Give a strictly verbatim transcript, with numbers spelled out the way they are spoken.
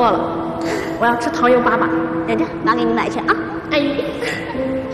饿了，我要吃糖油粑粑。 等着，妈给你买去啊。 阿姨。